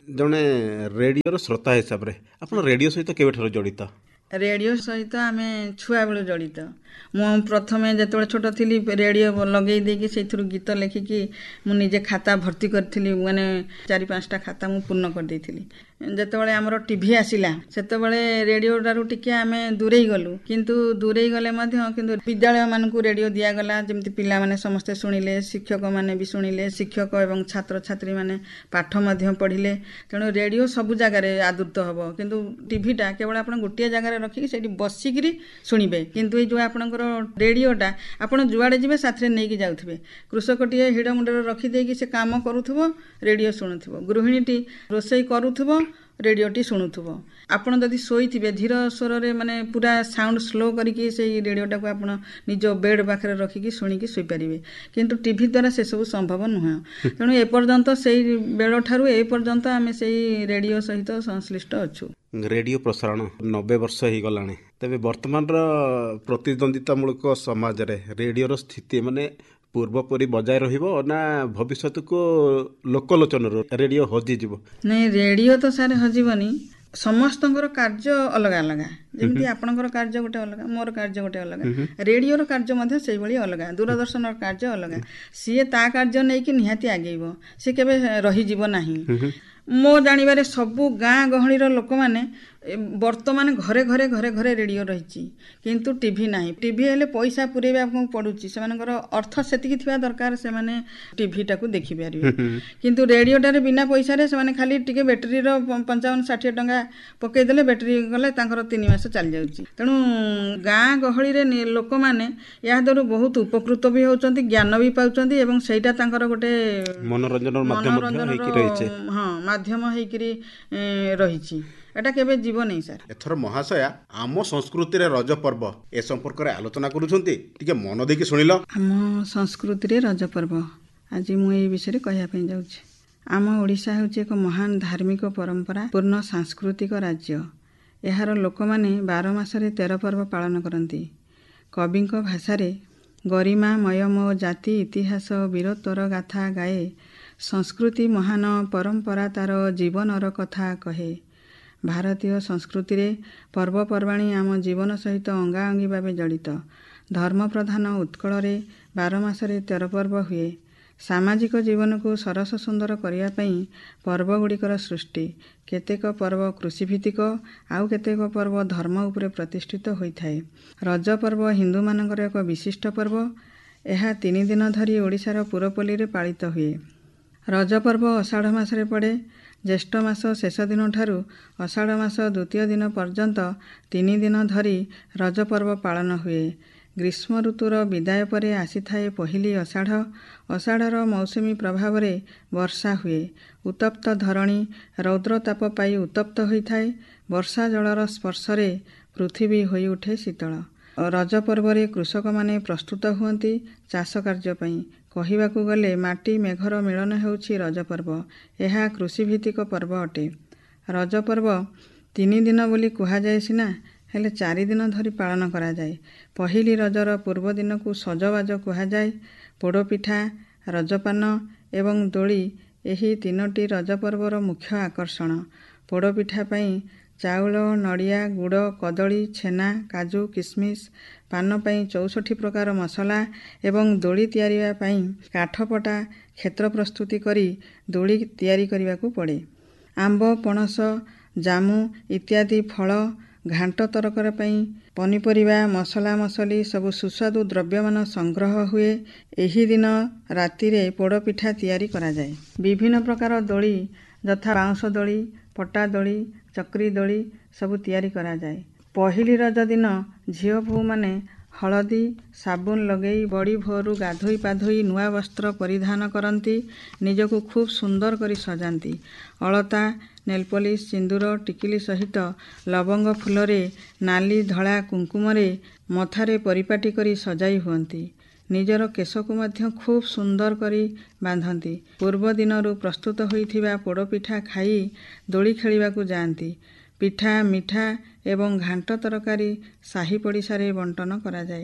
ଜଣେ ରେଡ଼ିଓର ଶ୍ରୋତା ହିସାବରେ ଆପଣ ରେଡ଼ିଓ ସହିତ କେବେଠାରୁ ଜଡ଼ିତ? ରେଡ଼ିଓ ସହିତ ଆମେ ଛୁଆବେଳୁ ଜଡ଼ିତ। ମୁଁ ପ୍ରଥମେ ଯେତେବେଳେ ଛୋଟ ଥିଲି ରେଡ଼ିଓ ଲଗେଇ ଦେଇକି ସେଇଥିରୁ ଗୀତ ଲେଖିକି ମୁଁ ନିଜେ ଖାତା ଭର୍ତ୍ତି କରିଥିଲି, ମାନେ 4-5ଟା ଖାତା ମୁଁ ପୂର୍ଣ୍ଣ କରିଦେଇଥିଲି। ଯେତେବେଳେ ଆମର ଟିଭି ଆସିଲା ସେତେବେଳେ ରେଡ଼ିଓଟାରୁ ଟିକେ ଆମେ ଦୂରେଇ ଗଲୁ, କିନ୍ତୁ ଦୂରେଇ ଗଲେ ମଧ୍ୟ କିନ୍ତୁ ବିଦ୍ୟାଳୟମାନଙ୍କୁ ରେଡ଼ିଓ ଦିଆଗଲା, ଯେମିତି ପିଲାମାନେ ସମସ୍ତେ ଶୁଣିଲେ, ଶିକ୍ଷକମାନେ ବି ଶୁଣିଲେ, ଶିକ୍ଷକ ଏବଂ ଛାତ୍ରଛାତ୍ରୀମାନେ ପାଠ ମଧ୍ୟ ପଢ଼ିଲେ। ତେଣୁ ରେଡ଼ିଓ ସବୁ ଜାଗାରେ ଆଦୃତ ହେବ, କିନ୍ତୁ ଟିଭିଟା କେବଳ ଆପଣ ଗୋଟିଏ ଜାଗାରେ ରଖିକି ସେଇଠି ବସିକିରି ଶୁଣିବେ। କିନ୍ତୁ ଏଇ ଯେଉଁ ଆପଣଙ୍କର ରେଡ଼ିଓଟା ଆପଣ ଯୁଆଡ଼େ ଯିବେ ସାଥିରେ ନେଇକି ଯାଉଥିବେ। କୃଷକଟିଏ ହିଡ଼ ମୁଣ୍ଡରେ ରଖିଦେଇକି ସେ କାମ କରୁଥିବ, ରେଡ଼ିଓ ଶୁଣୁଥିବ। ଗୃହିଣୀଟି ରୋଷେଇ କରୁଥିବ, ରେଡ଼ିଓଟି ଶୁଣୁଥିବ। ଆପଣ ଯଦି ଶୋଇଥିବେ ଧୀର ସ୍ୱରରେ, ମାନେ ପୁରା ସାଉଣ୍ଡ ସ୍ଲୋ କରିକି ସେଇ ରେଡ଼ିଓଟାକୁ ଆପଣ ନିଜ ବେଡ୍ ପାଖରେ ରଖିକି ଶୁଣିକି ଶୋଇପାରିବେ। କିନ୍ତୁ ଟିଭି ଦ୍ୱାରା ସେସବୁ ସମ୍ଭବ ନୁହେଁ। ତେଣୁ ଏପର୍ଯ୍ୟନ୍ତ ସେଇ ବେଳଠାରୁ ଏ ପର୍ଯ୍ୟନ୍ତ ଆମେ ସେଇ ରେଡ଼ିଓ ସହିତ ସଂଶ୍ଳିଷ୍ଟ ଅଛୁ। ରେଡ଼ିଓ ପ୍ରସାରଣ 90 ବର୍ଷ ହେଇଗଲାଣି। ତେବେ ବର୍ତ୍ତମାନର ପ୍ରତିଦ୍ୱନ୍ଦିତାମୂଳକ ସମାଜରେ ରେଡ଼ିଓର ସ୍ଥିତି ମାନେ ପୂର୍ବ ପରି ବଜାୟ ରହିବ ନା ଭବିଷ୍ୟତକୁ ଲୋକଲୋଚନରୁ ରେଡ଼ିଓ ହଜିଯିବ? ନାଇଁ, ରେଡ଼ିଓ ତ ସାର୍ ହଜିବନି। ସମସ୍ତଙ୍କର କାର୍ଯ୍ୟ ଅଲଗା ଅଲଗା। ଯେମିତି ଆପଣଙ୍କର କାର୍ଯ୍ୟ ଗୋଟେ ଅଲଗା, ମୋର କାର୍ଯ୍ୟ ଗୋଟେ ଅଲଗା, ରେଡ଼ିଓର କାର୍ଯ୍ୟ ମଧ୍ୟ ସେଇଭଳି ଅଲଗା, ଦୂରଦର୍ଶନର କାର୍ଯ୍ୟ ଅଲଗା। ସିଏ ତା କାର୍ଯ୍ୟ ନେଇକି ନିହାତି ଆଗେଇବ, ସେ କେବେ ରହିଯିବ ନାହିଁ। ମୋ ଜାଣିବାରେ ସବୁ ଗାଁ ଗହଳିର ଲୋକମାନେ ବର୍ତ୍ତମାନ ଘରେ ଘରେ ଘରେ ଘରେ ରେଡ଼ିଓ ରହିଛି, କିନ୍ତୁ ଟିଭି ନାହିଁ। ଟିଭି ହେଲେ ପଇସା ପୁରେଇବାକୁ ପଡ଼ୁଛି, ସେମାନଙ୍କର ଅର୍ଥ ସେତିକି ଥିବା ଦରକାର, ସେମାନେ ଟିଭିଟାକୁ ଦେଖିପାରିବେ। କିନ୍ତୁ ରେଡ଼ିଓଟାରେ ବିନା ପଇସାରେ ସେମାନେ ଖାଲି ଟିକେ ବ୍ୟାଟେରୀର 55-60 ଟଙ୍କା ପକେଇଦେଲେ ବ୍ୟାଟେରୀ ଗଲେ ତାଙ୍କର 3 ମାସ ଚାଲିଯାଉଛି। ତେଣୁ ଗାଁ ଗହଳିରେ ଲୋକମାନେ ଏହାଦ୍ୱାରା ବହୁତ ଉପକୃତ ବି ହେଉଛନ୍ତି, ଜ୍ଞାନ ବି ପାଉଛନ୍ତି, ଏବଂ ସେଇଟା ତାଙ୍କର ଗୋଟେ ମନୋରଞ୍ଜନର ମାଧ୍ୟମ ହେଇକିରି ରହିଛି। ଏଟା କେବେ ଯିବ ନାହିଁ ସାର୍। ଏଥର ମହାଶୟା ଆମ ସଂସ୍କୃତିରେ ରଜ ପର୍ବ ଏ ସମ୍ପର୍କରେ ଆଲୋଚନା କରୁଛନ୍ତି, ଟିକେ ମନ ଦେଇକି ଶୁଣିଲ। ଆମ ସଂସ୍କୃତିରେ ରଜ ପର୍ବ ଆଜି ମୁଁ ଏଇ ବିଷୟରେ କହିବା ପାଇଁ ଯାଉଛି। ଆମ ଓଡ଼ିଶା ହେଉଛି ଏକ ମହାନ ଧାର୍ମିକ ପରମ୍ପରା ପୂର୍ଣ୍ଣ ସାଂସ୍କୃତିକ ରାଜ୍ୟ। ଏହାର ଲୋକମାନେ 12 ମାସରେ 13 ପର୍ବ ପାଳନ କରନ୍ତି। କବିଙ୍କ ଭାଷାରେ ଗରିମାମୟ ମୋ ଜାତି ଇତିହାସ ବୀରତ୍ୱର ଗାଥା ଗାଏ, ସଂସ୍କୃତି ମହାନ ପରମ୍ପରା ତାର ଜୀବନର କଥା କହେ। ଭାରତୀୟ ସଂସ୍କୃତିରେ ପର୍ବପର୍ବାଣି ଆମ ଜୀବନ ସହିତ ଅଙ୍ଗାଅଙ୍ଗୀ ଭାବେ ଜଡ଼ିତ। ଧର୍ମପ୍ରଧାନ ଉତ୍କଳରେ 12 ମାସରେ 13 ପର୍ବ ହୁଏ। ସାମାଜିକ ଜୀବନକୁ ସରସ ସୁନ୍ଦର କରିବା ପାଇଁ ପର୍ବଗୁଡ଼ିକର ସୃଷ୍ଟି। କେତେକ ପର୍ବ କୃଷିଭିତ୍ତିକ, ଆଉ କେତେକ ପର୍ବ ଧର୍ମ ଉପରେ ପ୍ରତିଷ୍ଠିତ ହୋଇଥାଏ। ରଜ ପର୍ବ ହିନ୍ଦୁମାନଙ୍କର ଏକ ବିଶିଷ୍ଟ ପର୍ବ। ଏହା 3 ଦିନ ଧରି ଓଡ଼ିଶାର ପୁରପଲ୍ଲୀରେ ପାଳିତ ହୁଏ। ରଜ ପର୍ବ ଅଷାଢ଼ ମାସରେ ପଡ଼େ। ଜ୍ୟେଷ୍ଠ ମାସ ଶେଷ ଦିନଠାରୁ ଅଷାଢ଼ ମାସ ଦ୍ୱିତୀୟ ଦିନ ପର୍ଯ୍ୟନ୍ତ 3 ଦିନ ଧରି ରଜ ପର୍ବ ପାଳନ ହୁଏ। ଗ୍ରୀଷ୍ମ ଋତୁର ବିଦାୟ ପରେ ଆସିଥାଏ ପହିଲି ଅଷାଢ଼। ଅଷାଢ଼ର ମୌସୁମୀ ପ୍ରଭାବରେ ବର୍ଷା ହୁଏ। ଉତ୍ତପ୍ତ ଧରଣୀ ରୌଦ୍ରତାପ ପାଇ ଉତ୍ତପ୍ତ ହୋଇଥାଏ। ବର୍ଷା ଜଳର ସ୍ପର୍ଶରେ ପୃଥିବୀ ହୋଇଉଠେ ଶୀତଳ। ରଜ ପର୍ବରେ କୃଷକମାନେ ପ୍ରସ୍ତୁତ ହୁଅନ୍ତି ଚାଷ କାର୍ଯ୍ୟ ପାଇଁ। କହିବାକୁ ଗଲେ ମାଟି ମେଘର ମିଳନ ହେଉଛି ରଜ ପର୍ବ। ଏହା କୃଷିଭିତ୍ତିକ ପର୍ବ ଅଟେ। ରଜ ପର୍ବ 3 ଦିନ ବୋଲି କୁହାଯାଏ ସିନା, ହେଲେ 4 ଦିନ ଧରି ପାଳନ କରାଯାଏ। ପହିଲି ରଜର ପୂର୍ବ ଦିନକୁ ସଜବାଜ କୁହାଯାଏ। ପୋଡ଼ପିଠା, ରଜପାନ ଏବଂ ଦୋଳି ଏହି 3ଟି ରଜ ପର୍ବର ମୁଖ୍ୟ ଆକର୍ଷଣ। ପୋଡ଼ପିଠା ପାଇଁ ଚାଉଳ, ନଡ଼ିଆ, ଗୁଡ଼, କଦଳୀ, ଛେନା, କାଜୁ, କିସମିସ୍, ପାନ ପାଇଁ 64 ପ୍ରକାର ମସଲା ଏବଂ ଦୋଳି ତିଆରି ପାଇଁ କାଠପଟା କ୍ଷେତ୍ର ପ୍ରସ୍ତୁତି କରି ଦୋଳି ତିଆରି କରିବାକୁ ପଡ଼େ। ଆମ୍ବ, ପଣସ, ଜାମୁ ଇତ୍ୟାଦି ଫଳ, ଘାଣ୍ଟ ତରକାରୀ ପାଇଁ ପନିପରିବା, ମସଲା ମସଲି ସବୁ ସୁସ୍ୱାଦୁ ଦ୍ରବ୍ୟମାନ ସଂଗ୍ରହ ହୁଏ। ଏହି ଦିନ ରାତିରେ ପୋଡ଼ପିଠା ତିଆରି କରାଯାଏ। ବିଭିନ୍ନ ପ୍ରକାର ଦୋଳି ଯଥା ବାଉଁଶ ଦୋଳି, ପଟା ଦୋଳି, ଚକ୍ରି ଦୋଳି ସବୁ ତିଆରି କରାଯାଏ। ପହିଲି ରଜ ଦିନ ଝିଅ ବୋହୂମାନେ ହଳଦୀ ସାବୁନ ଲଗେଇ ବଡ଼ି ଭୋରୁ ଗାଧୋଇ ପାଧୋଇ ନୂଆ ବସ୍ତ୍ର ପରିଧାନ କରନ୍ତି। ନିଜକୁ ଖୁବ୍ ସୁନ୍ଦର କରି ସଜାନ୍ତି। ଅଳତା, ନେଲପଲିସ, ସିନ୍ଦୁର, ଟିକିଲି ସହିତ ଲବଙ୍ଗ ଫୁଲରେ ନାଲି ଧଳା କୁଙ୍କୁମରେ ମଥାରେ ପରିପାଟି କରି ସଜାଇ ହୁଅନ୍ତି। ନିଜର କେଶକୁ ମଧ୍ୟ ଖୁବ୍ ସୁନ୍ଦର କରି ବାନ୍ଧନ୍ତି। ପୂର୍ବ ଦିନରୁ ପ୍ରସ୍ତୁତ ହୋଇଥିବା ପୋଡ଼ପିଠା ଖାଇ ଦୋଳି ଖେଳିବାକୁ ଯାଆନ୍ତି। ପିଠା, ମିଠା ଏବଂ ଘାଣ୍ଟ ତରକାରୀ ସାହି ପଡ଼ିଶାରେ ବଣ୍ଟନ କରାଯାଏ।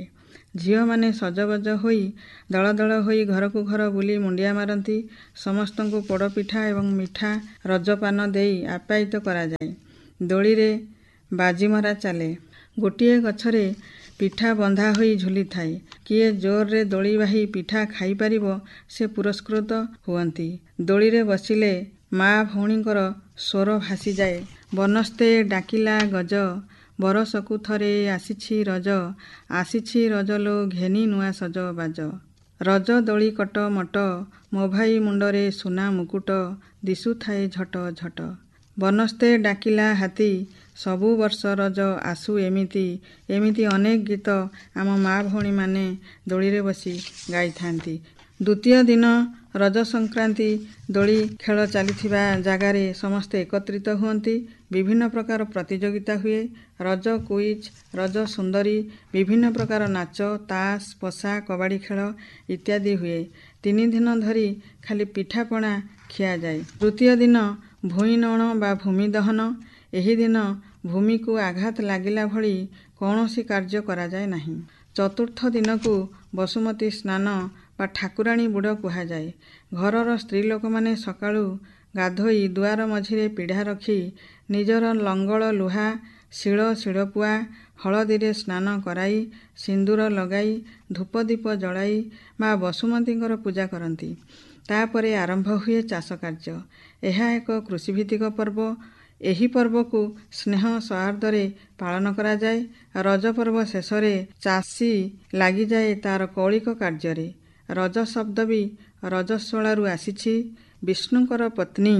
ଝିଅମାନେ ସଜବାଜ ହୋଇ ଦଳ ଦଳ ହୋଇ ଘରକୁ ଘର ବୁଲି ମୁଣ୍ଡିଆ ମାରନ୍ତି। ସମସ୍ତଙ୍କୁ ପୋଡ଼ପିଠା ଏବଂ ମିଠା ରଜପାନ ଦେଇ ଆପ୍ୟାୟିତ କରାଯାଏ। ଦୋଳିରେ ବାଜିମରା ଚାଲେ। ଗୋଟିଏ ଗଛରେ ପିଠା ବନ୍ଧା ହୋଇ ଝୁଲିଥାଏ। କିଏ ଜୋରରେ ଦୋଳି ବାହି ପିଠା ଖାଇପାରିବ ସେ ପୁରସ୍କୃତ ହୁଅନ୍ତି। ଦୋଳିରେ ବସିଲେ ମା ଭଉଣୀଙ୍କର ସ୍ୱର ଭାସିଯାଏ। ବନସ୍ତେ ଡାକିଲା ଗଜ, ବରଷକୁ ଥରେ ଆସିଛି ରଜ, ଆସିଛି ରଜଲୋ ଘେନି ନୂଆ ସଜବାଜ। ରଜ ଦୋଳି କଟ ମଟ, ମୋ ଭାଇ ମୁଣ୍ଡରେ ସୁନା ମୁକୁଟ, ଦିଶୁଥାଏ ଝଟ ଝଟ। ବନସ୍ତେ ଡାକିଲା ହାତୀ, ସବୁ ବର୍ଷ ରଜ ଆସୁ ଏମିତି। ଏମିତି ଅନେକ ଗୀତ ଆମ ମା ଭଉଣୀମାନେ ଦୋଳିରେ ବସି ଗାଇଥାନ୍ତି। ଦ୍ୱିତୀୟ ଦିନ ରଜ ସଂକ୍ରାନ୍ତି। ଦୋଳି ଖେଳ ଚାଲିଥିବା ଜାଗାରେ ସମସ୍ତେ ଏକତ୍ରିତ ହୁଅନ୍ତି। ବିଭିନ୍ନ ପ୍ରକାର ପ୍ରତିଯୋଗିତା ହୁଏ। ରଜ କୁଇଜ୍, ରଜ ସୁନ୍ଦରୀ, ବିଭିନ୍ନ ପ୍ରକାର ନାଚ, ତାସ୍, ପଶା, କବାଡ଼ି ଖେଳ ଇତ୍ୟାଦି ହୁଏ। 3 ଦିନ ଧରି ଖାଲି ପିଠାପଣା ଖିଆଯାଏ। ତୃତୀୟ ଦିନ ଭୂଇଁ ନଅଣ ବା ଭୂମି ଦହନ। ଏହି ଦିନ ଭୂମିକୁ ଆଘାତ ଲାଗିଲା ଭଳି କୌଣସି କାର୍ଯ୍ୟ କରାଯାଏ ନାହିଁ। ଚତୁର୍ଥ ଦିନକୁ ବସୁମତୀ ସ୍ନାନ ବା ଠାକୁରାଣୀ ବୁଡ଼ କୁହାଯାଏ। ଘରର ସ୍ତ୍ରୀ ଲୋକମାନେ ସକାଳୁ ଗାଧୋଇ ଦୁଆର ମଝିରେ ପିଢ଼ା ରଖି ନିଜର ଲଙ୍ଗଳ ଲୁହା, ଶିଳ ଶିଳପୁଆ ହଳଦୀରେ ସ୍ନାନ କରାଇ ସିନ୍ଦୁର ଲଗାଇ ଧୂପଦୀପ ଜଳାଇ ମା ବସୁମତୀଙ୍କର ପୂଜା କରନ୍ତି। ତାପରେ ଆରମ୍ଭ ହୁଏ ଚାଷ କାର୍ଯ୍ୟ। ଏହା ଏକ କୃଷିଭିତ୍ତିକ ପର୍ବ। ଏହି ପର୍ବକୁ ସ୍ନେହ ସୌହାର୍ଦ୍ଦ୍ୟରେ ପାଳନ କରାଯାଏ। ରଜ ପର୍ବ ଶେଷରେ ଚାଷୀ ଲାଗିଯାଏ ତାର କୌଳିକ କାର୍ଯ୍ୟରେ। ରଜ ଶବ୍ଦ ବି ରଜସ୍ୱଳାରୁ ଆସିଛି। ବିଷ୍ଣୁଙ୍କର ପତ୍ନୀ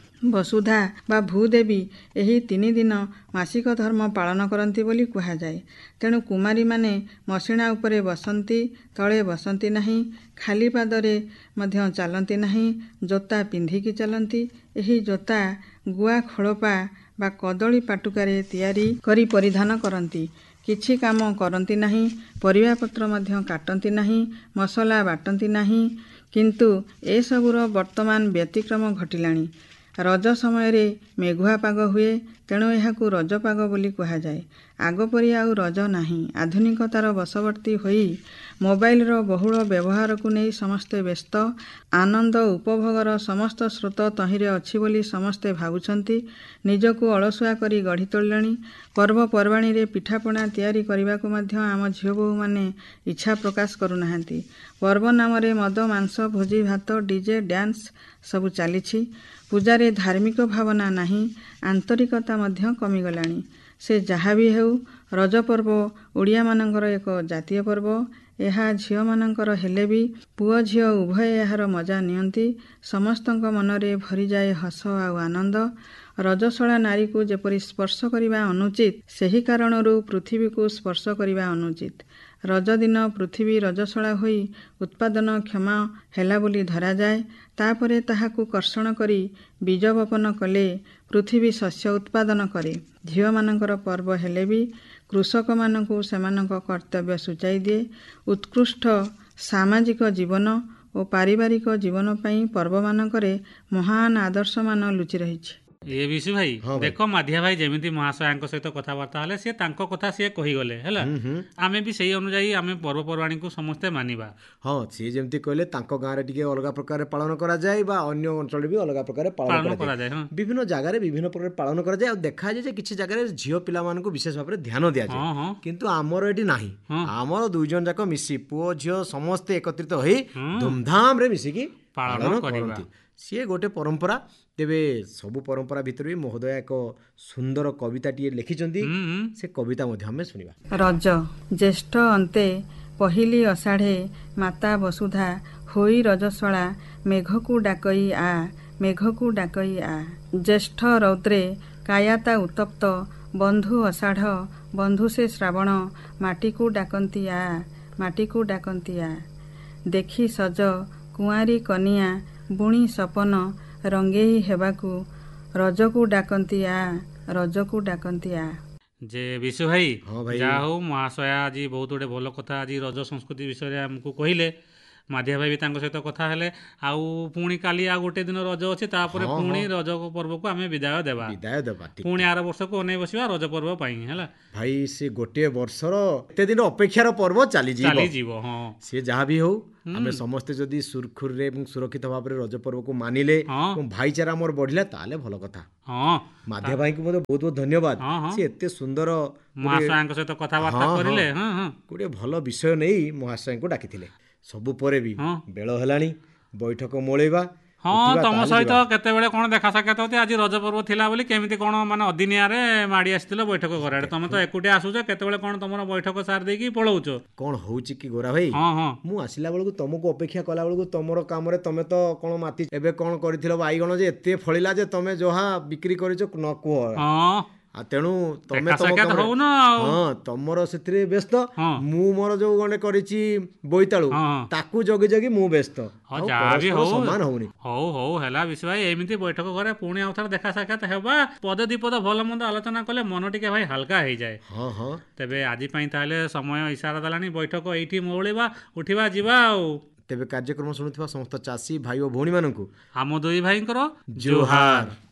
ବସୁଧା ବା ଭୂଦେବୀ ଏହି 3 ଦିନ ମାସିକ ଧର୍ମ ପାଳନ କରନ୍ତି ବୋଲି କୁହାଯାଏ। ତେଣୁ କୁମାରୀମାନେ ମସିଣା ଉପରେ ବସନ୍ତି, ତଳେ ବସନ୍ତି ନାହିଁ। ଖାଲି ପାଦରେ ମଧ୍ୟ ଚାଲନ୍ତି ନାହିଁ, ଜୋତା ପିନ୍ଧିକି ଚାଲନ୍ତି। ଏହି ଜୋତା ଗୁଆ ଖୋଳପା ବା କଦଳୀ ପାଟୁକାରେ ତିଆରି କରି ପରିଧାନ କରନ୍ତି। କିଛି କାମ କରନ୍ତି ନାହିଁ, ପରିବାପତ୍ର ମଧ୍ୟ କାଟନ୍ତି ନାହିଁ, ମସଲା ବାଟନ୍ତି ନାହିଁ। କିନ୍ତୁ ଏସବୁର ବର୍ତ୍ତମାନ ବ୍ୟତିକ୍ରମ ଘଟିଲାଣି। ରଜ ସମୟରେ ମେଘୁଆ ପାଗ ହୁଏ, ତେଣୁ ଏହାକୁ ରଜପାଗ ବୋଲି କୁହାଯାଏ। ଆଗପରି ଆଉ ରଜ ନାହିଁ। ଆଧୁନିକତାର ବଶବର୍ତ୍ତୀ ହୋଇ ମୋବାଇଲର ବହୁଳ ବ୍ୟବହାରକୁ ନେଇ ସମସ୍ତେ ବ୍ୟସ୍ତ। ଆନନ୍ଦ ଉପଭୋଗର ସମସ୍ତ ସ୍ରୋତ ତହିଁରେ ଅଛି ବୋଲି ସମସ୍ତେ ଭାବୁଛନ୍ତି। ନିଜକୁ ଅଳସୁଆ କରି ଗଢ଼ି ତୋଳିଲେଣି। ପର୍ବପର୍ବାଣୀରେ ପିଠାପଣା ତିଆରି କରିବାକୁ ମଧ୍ୟ ଆମ ଝିଅ ବୋହୂମାନେ ଇଚ୍ଛା ପ୍ରକାଶ କରୁନାହାନ୍ତି। ପର୍ବ ନାମରେ ମଦ, ମାଂସ, ଭୋଜି ଭାତ, ଡିଜେ, ଡ୍ୟାନ୍ସ ସବୁ ଚାଲିଛି। ପୂଜାରେ ଧାର୍ମିକ ଭାବନା ନାହିଁ। ଆନ୍ତରିକତା ମଧ୍ୟ କମିଗଲାଣି। ସେ ଯାହା ବି ହେଉ, ରଜ ପର୍ବ ଓଡ଼ିଆମାନଙ୍କର ଏକ ଜାତୀୟ ପର୍ବ। ଏହା ଝିଅମାନଙ୍କର ହେଲେ ବି ପୁଅ ଝିଅ ଉଭୟ ଏହାର ମଜା ନିଅନ୍ତି। ସମସ୍ତଙ୍କ ମନରେ ଭରିଯାଏ ହସ ଆଉ ଆନନ୍ଦ। ରଜସ୍ୱଳା ନାରୀକୁ ଯେପରି ସ୍ପର୍ଶ କରିବା ଅନୁଚିତ, ସେହି କାରଣରୁ ପୃଥିବୀକୁ ସ୍ପର୍ଶ କରିବା ଅନୁଚିତ। ରଜଦିନ ପୃଥିବୀ ରଜସ୍ୱଳା ହୋଇ ଉତ୍ପାଦନକ୍ଷମ ହେଲା ବୋଲି ଧରାଯାଏ। ତାପରେ ତାହାକୁ କର୍ଷଣ କରି ବୀଜ ବପନ କଲେ ପୃଥିବୀ ଶସ୍ୟ ଉତ୍ପାଦନ କରେ। ଝିଅମାନଙ୍କର ପର୍ବ ହେଲେ ବି କୃଷକମାନଙ୍କୁ ସେମାନଙ୍କ କର୍ତ୍ତବ୍ୟ ସୂଚାଇ ଦିଏ। ଉତ୍କୃଷ୍ଟ ସାମାଜିକ ଜୀବନ ଓ ପାରିବାରିକ ଜୀବନ ପାଇଁ ପର୍ବମାନଙ୍କରେ ମହାନ ଆଦର୍ଶମାନ ଲୁଚି ରହିଛି। ଏ ବିଶୁ ଭାଇ ଦେଖ, ମାଧିଆ ଭାଇ ଯେମିତି ମହାଶୟାଙ୍କ ସହିତ କଥାବାର୍ତ୍ତା ହେଲେ, ସେ ତାଙ୍କ କଥା ସିଏ କହିଗଲେ ହେଲା। ଆମେ ବି ସେଇ ଅନୁଯାୟୀ ଆମେ ପର୍ବପର୍ବାଣୀକୁ ସମସ୍ତେ ମାନିବା। ହଁ, ସିଏ ଯେମିତି କହିଲେ ତାଙ୍କ ଗାଁରେ ଟିକେ ଅଲଗା ପ୍ରକାର ପାଳନ କରାଯାଏ ବା ଅନ୍ୟ ଅଞ୍ଚଳରେ ବି ଅଲଗା ପ୍ରକାର ପାଳନ କରାଯାଏ। ବିଭିନ୍ନ ଜାଗାରେ ବିଭିନ୍ନ ପ୍ରକାର ପାଳନ କରାଯାଏ। ଆଉ ଦେଖାଯାଏ ଯେ କିଛି ଜାଗାରେ ଝିଅ ପିଲାମାନଙ୍କୁ ବିଶେଷ ଭାବରେ ଧ୍ୟାନ ଦିଆଯାଏ। କିନ୍ତୁ ଆମର ଏଠି ନାହିଁ। ଆମର 2 ଜଣ ଯାକ ମିଶି ପୁଅ ଝିଅ ସମସ୍ତେ ଏକତ୍ରିତ ହୋଇ ଧୁମଧାମରେ ମିଶିକି ପାଳନ କରନ୍ତି। ସିଏ ଗୋଟେ ପରମ୍ପରା। ତେବେ ସବୁ ପରମ୍ପରା ଭିତରେ ବି ମହୋଦୟ ଏକ ସୁନ୍ଦର କବିତାଟିଏ ଲେଖିଛନ୍ତି। ସେ କବିତା ମଧ୍ୟ ଆମେ ଶୁଣିବା। ରଜ ଜ୍ୟେଷ୍ଠ ଅନ୍ତେ ପହିଲି ଅଷାଢ଼େ, ମାତା ବସୁଧା ହୋଇ ରଜସ୍ୱଳା, ମେଘକୁ ଡାକଇ ଆ, ମେଘକୁ ଡାକଇ ଆ। ଜ୍ୟେଷ୍ଠ ରୌଦ୍ରେ କାୟାତା ଉତ୍ତପ୍ତ, ବନ୍ଧୁ ଅଷାଢ଼ ବନ୍ଧୁ ସେ ଶ୍ରାବଣ, ମାଟିକୁ ଡାକନ୍ତି ଆ, ମାଟିକୁ ଡାକନ୍ତି ଆ। ଦେଖି ସଜ କୁଆଁରୀ କନିଆ, ବୁଣି ସପନ ରଙ୍ଗେଇ ହେବାକୁ, ରଜକୁ ଡାକନ୍ତି ଆ, ରଜକୁ ଡାକନ୍ତି ଆ। ଯେ ବିଶୁ ଭାଇ, ଯାହା ହଉ ମହାଶୟା ଆଜି ବହୁତ ଗୋଟେ ଭଲ କଥା ଆଜି ରଜ ସଂସ୍କୃତି ବିଷୟରେ ଆମକୁ କହିଲେ। ମାଧିଆ ଭାଇ ବି ତାଙ୍କ ସହିତ କଥା ହେଲେ। ଆଉ ପୁଣି କାଲି ଆଉ ଗୋଟେ ଦିନ ରଜ ଅଛି, ତାପରେ ପୁଣି ରଜ ପର୍ବକୁ ଆମେ ବିଦାୟ ଦେବା। ପୁଣି ଆର ବର୍ଷକୁ ଅନେଇ ବସିବା ରଜ ପର୍ବ ପାଇଁ ହେଲା। ଭାଇ ସେ ଗୋଟିଏ ବର୍ଷର ଏତେ ଦିନ ଅପେକ୍ଷାର ପର୍ବ ଚାଲିଯିବ। ହଁ, ସିଏ ଯାହା ବି ହଉ, ଆମେ ସମସ୍ତେ ଯଦି ସୁରୁଖୁରୁରେ ଏବଂ ସୁରକ୍ଷିତ ଭାବରେ ରଜ ପର୍ବକୁ ମାନିଲେ ଏବଂ ଭାଇଚାରା ଆମର ବଢିଲା ତାହେଲେ ଭଲ କଥା। ମାଧିଆ ଭାଇଙ୍କୁ ମଧ୍ୟ ବହୁତ ବହୁତ ଧନ୍ୟବାଦ। ସେ ଏତେ ସୁନ୍ଦର ମହାଶୟଙ୍କ ସହିତ କଥାବାର୍ତ୍ତା କରିଲେ, ଗୋଟିଏ ଭଲ ବିଷୟ ନେଇ ମହାଶୟଙ୍କୁ ଡାକିଥିଲେ। ସବୁ ପରେ ବି ବେଳ ହେଲାଣି, ବୈଠକ ମୋଳେଇବା। ତମ ସହିତ କେତେବେଳେ କଣ ଦେଖା ସାକ୍ଷାତ ହଉଛି, ଆଜି ରଜ ପର୍ବ ଥିଲା ବୋଲି କେମିତି କଣ ମାନେ ଅଦିନିଆରେ ମାଡି ଆସିଥିଲ ବୈଠକ ଘର ଆଡେ। ତମେ ତ ଏକୁଟିଆ ଆସୁଛ, କେତେବେଳେ କଣ ତମର ବୈଠକ ସାରି ଦେଇକି ପଳଉଛ। କଣ ହଉଛି କି ଗୋରା ଭାଇ, ମୁଁ ଆସିଲା ବେଳକୁ ତମକୁ ଅପେକ୍ଷା କଲା ବେଳକୁ ତମର କାମରେ ତମେ ତ କଣ ମାତି ଏବେ କଣ କରିଥିଲ ବାଇଗଣ ଯେ ଏତେ ଫଳିଲା ଯେ ତମେ ଯାହା ବିକ୍ରି କରିଛ ନ କୁହ। ତେଣୁ ତମେ ତମର ସେଥିରେ ବ୍ୟସ୍ତ, ମୁଁ ମୋର ଯୋଉ ଗଣ୍ଡେ କରିଛି ବୋଇତାଳୁ ତାକୁ ଜଗି ଜଗି ମୁଁ ବ୍ୟସ୍ତ। ସମାନ ହଉନି। ହଉ ହେଲା ବିଶୁ ଭାଇ, ଏମିତି ବୈଠକ ଘରେ ପୁଣି ଆଉ ଥରେ ଦେଖା ସାକ୍ଷାତ ହେବା, ପଦ ଦିପଦ ଭଲ ମନ୍ଦ ଆଲୋଚନା କଲେ ମନ ଟିକେ ଭାଇ ହାଲକା ହେଇଯାଏ। ତେବେ ଆଜି ପାଇଁ ତାହେଲେ ସମୟ ଇସାରା ଦେଲାଣି, ବୈଠକ ଏଇଠି ମୋଳିବା, ଉଠିବା, ଯିବା। ଆଉ ତେବେ କାର୍ଯ୍ୟକ୍ରମ ଶୁଣୁଥିବା ସମସ୍ତ ଚାଷୀ ଭାଇ ଓ ଭଉଣୀ ମାନଙ୍କୁ ଆମ ଦୁଇ ଭାଇଙ୍କର ଜୁହାର।